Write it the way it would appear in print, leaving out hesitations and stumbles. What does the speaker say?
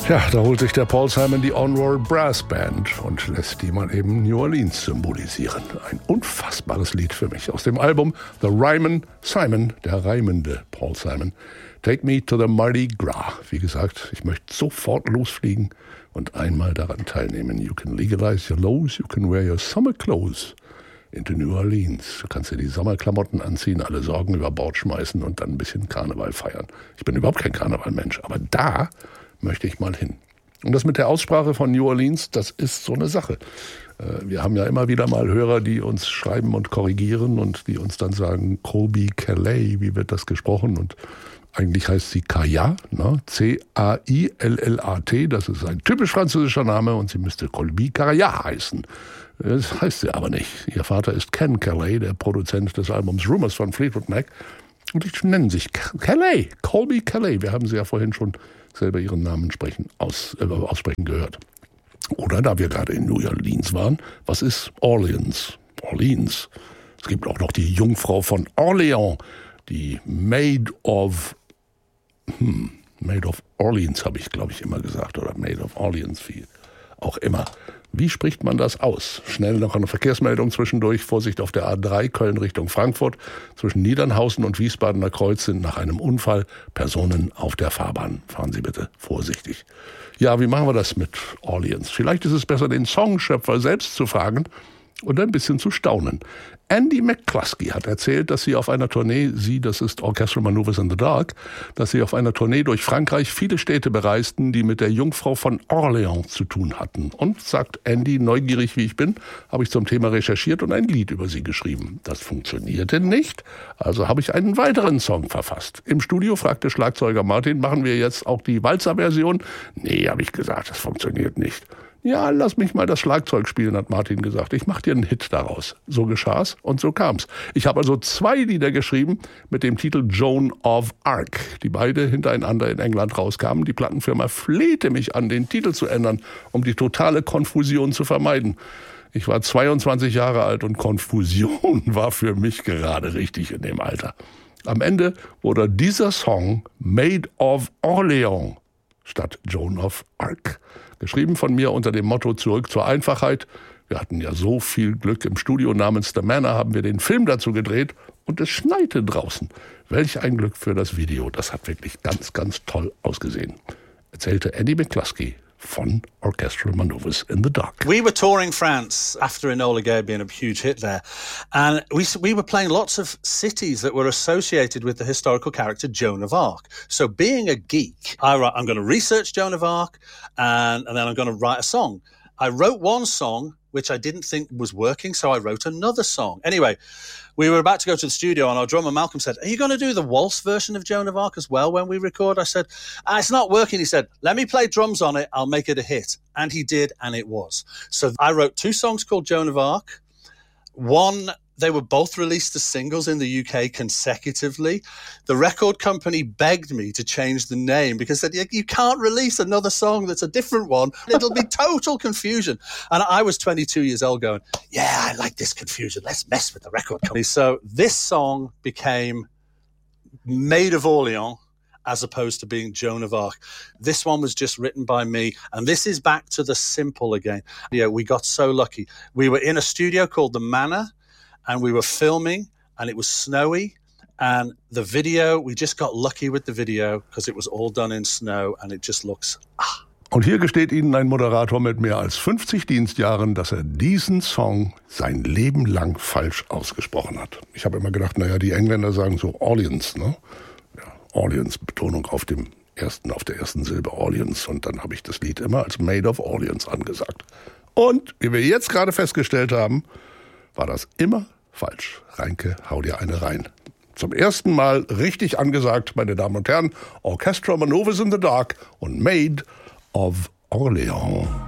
Ja, da holt sich der Paul Simon die On-Roll Brass Band und lässt die mal eben New Orleans symbolisieren. Ein unfassbares Lied für mich aus dem Album The Ryman Simon, der reimende Paul Simon. Take me to the Mardi Gras. Wie gesagt, ich möchte sofort losfliegen und einmal daran teilnehmen. You can legalize your laws, you can wear your summer clothes into New Orleans. Du kannst dir die Sommerklamotten anziehen, alle Sorgen über Bord schmeißen und dann ein bisschen Karneval feiern. Ich bin überhaupt kein Karnevalmensch, aber da möchte ich mal hin. Und das mit der Aussprache von New Orleans, das ist so eine Sache. Wir haben ja immer wieder mal Hörer, die uns schreiben und korrigieren und die uns dann sagen, Colby Calais, wie wird das gesprochen? Und eigentlich heißt sie Caillat, ne? C-A-I-L-L-A-T, das ist ein typisch französischer Name und sie müsste Colby Caillat heißen. Das heißt sie aber nicht. Ihr Vater ist Ken Calais, der Produzent des Albums Rumors von Fleetwood Mac. Und die nennen sich Calais, Colby Calais. Wir haben sie ja vorhin schon selber ihren Namen aussprechen gehört. Oder da wir gerade in New Orleans waren, was ist Orleans? Orleans. Es gibt auch noch die Jungfrau von Orleans, die Maid of Orleans habe ich, glaube ich, immer gesagt. Oder Maid of Orleans, wie auch immer. Wie spricht man das aus? Schnell noch eine Verkehrsmeldung zwischendurch. Vorsicht auf der A3 Köln Richtung Frankfurt. Zwischen Niedernhausen und Wiesbadener Kreuz sind nach einem Unfall Personen auf der Fahrbahn. Fahren Sie bitte vorsichtig. Ja, wie machen wir das mit Orleans? Vielleicht ist es besser, den Songschöpfer selbst zu fragen und ein bisschen zu staunen. Andy McCluskey hat erzählt, dass sie auf einer Tournee, das ist Orchestral Manoeuvres in the Dark, dass sie auf einer Tournee durch Frankreich viele Städte bereisten, die mit der Jungfrau von Orleans zu tun hatten. Und, sagt Andy, neugierig wie ich bin, habe ich zum Thema recherchiert und ein Lied über sie geschrieben. Das funktionierte nicht, also habe ich einen weiteren Song verfasst. Im Studio fragte Schlagzeuger Martin, machen wir jetzt auch die Walzer-Version? Nee, habe ich gesagt, das funktioniert nicht. Ja, lass mich mal das Schlagzeug spielen, hat Martin gesagt. Ich mach dir einen Hit daraus. So geschah's und so kam's. Ich habe also 2 Lieder geschrieben mit dem Titel Joan of Arc, die beide hintereinander in England rauskamen. Die Plattenfirma flehte mich an, den Titel zu ändern, um die totale Konfusion zu vermeiden. Ich war 22 Jahre alt und Konfusion war für mich gerade richtig in dem Alter. Am Ende wurde dieser Song Maid of Orleans statt Joan of Arc. Geschrieben von mir unter dem Motto Zurück zur Einfachheit. Wir hatten ja so viel Glück im Studio. Namens The Manor haben wir den Film dazu gedreht und es schneite draußen. Welch ein Glück für das Video. Das hat wirklich ganz, ganz toll ausgesehen. Erzählte Andy McCluskey von Orchestral Manoeuvres in the Dark. We were touring France after Enola Gay being a huge hit there. And we were playing lots of cities that were associated with the historical character Joan of Arc. So being a geek, I'm going to research Joan of Arc and then I'm going to write a song. I wrote one song which I didn't think was working, so I wrote another song. Anyway, we were about to go to the studio and our drummer Malcolm said, are you going to do the waltz version of Joan of Arc as well when we record? I said, it's not working. He said, let me play drums on it. I'll make it a hit. And he did, and it was. So I wrote 2 songs called Joan of Arc. They were both released as singles in the UK consecutively. The record company begged me to change the name because they said, you can't release another song that's a different one. It'll be total confusion. And I was 22 years old going, yeah, I like this confusion. Let's mess with the record company. So this song became Maid of Orleans as opposed to being Joan of Arc. This one was just written by me, and this is back to the simple again. Yeah, we got so lucky. We were in a studio called The Manor, and we were filming, and it was snowy, and the video, we just got lucky with the video, because it was all done in snow, and it just looks, Und hier gesteht Ihnen ein Moderator mit mehr als 50 Dienstjahren, dass er diesen Song sein Leben lang falsch ausgesprochen hat. Ich habe immer gedacht, die Engländer sagen so Orleans, ne? Ja, Orleans, Betonung auf der ersten Silbe Orleans. Und dann habe ich das Lied immer als Maid of Orleans angesagt. Und, wie wir jetzt gerade festgestellt haben, war das immer falsch. Reinke, hau dir eine rein. Zum ersten Mal richtig angesagt, meine Damen und Herren, Orchestral Manoeuvres in the Dark und Maid of Orleans.